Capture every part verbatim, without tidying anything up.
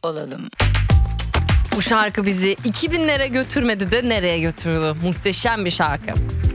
olalım. Bu şarkı bizi iki binlere götürmedi de nereye götürdü? Muhteşem bir şarkı.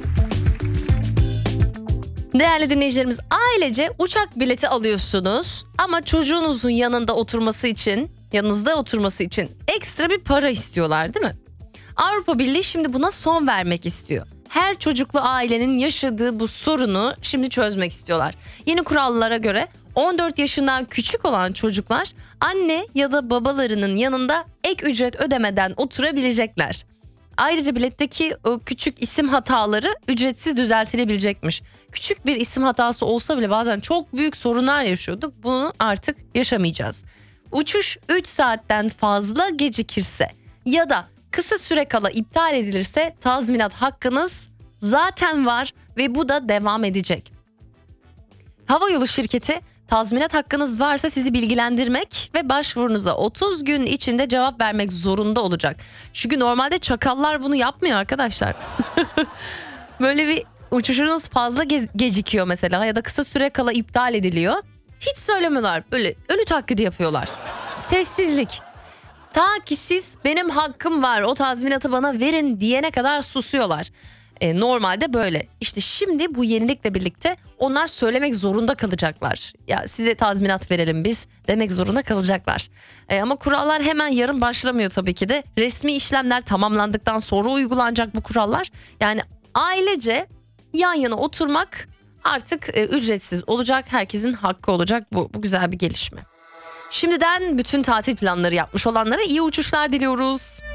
Değerli dinleyicilerimiz, ailece uçak bileti alıyorsunuz ama çocuğunuzun yanında oturması için, yanınızda oturması için ekstra bir para istiyorlar, değil mi? Avrupa Birliği şimdi buna son vermek istiyor. Her çocuklu ailenin yaşadığı bu sorunu şimdi çözmek istiyorlar. Yeni kurallara göre on dört yaşından küçük olan çocuklar anne ya da babalarının yanında ek ücret ödemeden oturabilecekler. Ayrıca biletteki o küçük isim hataları ücretsiz düzeltilebilecekmiş. Küçük bir isim hatası olsa bile bazen çok büyük sorunlar yaşıyorduk. Bunu artık yaşamayacağız. Uçuş üç saatten fazla gecikirse ya da kısa süre kala iptal edilirse tazminat hakkınız zaten var ve bu da devam edecek. Havayolu şirketi tazminat hakkınız varsa sizi bilgilendirmek ve başvurunuza otuz gün içinde cevap vermek zorunda olacak. Çünkü normalde çakallar bunu yapmıyor arkadaşlar. Böyle bir uçuşunuz fazla ge- gecikiyor mesela ya da kısa süre kala iptal ediliyor. Hiç söylemiyorlar, böyle ölü taklidi yapıyorlar. Sessizlik. Ta ki siz benim hakkım var, o tazminatı bana verin diyene kadar susuyorlar. E, normalde böyle. İşte şimdi bu yenilikle birlikte onlar söylemek zorunda kalacaklar. Ya size tazminat verelim biz demek zorunda kalacaklar. E, ama kurallar hemen yarın başlamıyor tabii ki de. Resmi işlemler tamamlandıktan sonra uygulanacak bu kurallar. Yani ailece yan yana oturmak artık e, ücretsiz olacak. Herkesin hakkı olacak. Bu, bu güzel bir gelişme. Şimdiden bütün tatil planları yapmış olanlara iyi uçuşlar diliyoruz.